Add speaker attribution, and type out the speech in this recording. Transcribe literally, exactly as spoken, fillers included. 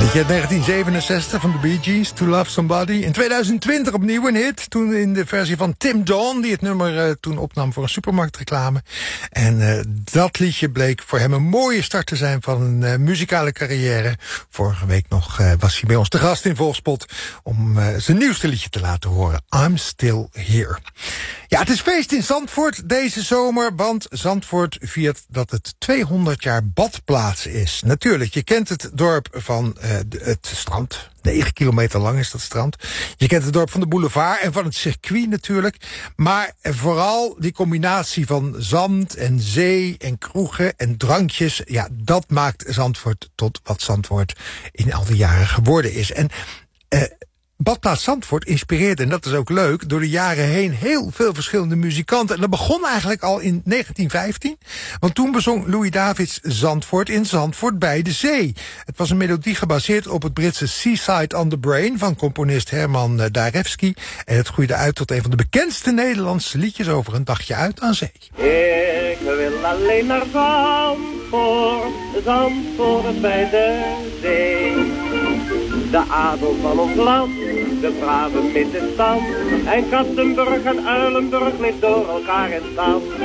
Speaker 1: Uit negentien zevenenzestig van de Bee Gees, To Love Somebody. In tweeduizend twintig opnieuw een hit. Toen in de versie van Tim Dawn, die het nummer uh, toen opnam voor een supermarktreclame. En uh, dat liedje bleek voor hem een mooie start te zijn van een uh, muzikale carrière. Vorige week nog uh, was hij bij ons te gast in Volkspot om uh, zijn nieuwste liedje te laten horen. I'm Still Here. Ja, het is feest in Zandvoort deze zomer, want Zandvoort viert dat het tweehonderd jaar badplaats is. Natuurlijk, je kent het dorp van uh, het strand. negen kilometer lang is dat strand. Je kent het dorp van de boulevard en van het circuit natuurlijk. Maar vooral die combinatie van zand en zee en kroegen en drankjes. Ja, dat maakt Zandvoort tot wat Zandvoort in al die jaren geworden is. En uh, Badplaats Zandvoort inspireerde, en dat is ook leuk, door de jaren heen heel veel verschillende muzikanten. En dat begon eigenlijk al in negentien vijftien. Want toen bezong Louis Davids Zandvoort in Zandvoort bij de zee. Het was een melodie gebaseerd op het Britse Seaside on the Brain van componist Herman Darewski. En het groeide uit tot een van de bekendste Nederlandse liedjes over een dagje uit aan zee.
Speaker 2: Ik wil alleen naar Zandvoort, Zandvoort bij de zee. De adel van ons land, de brave middenstand. En Kattenburg en Uilenburg ligt door elkaar in stand.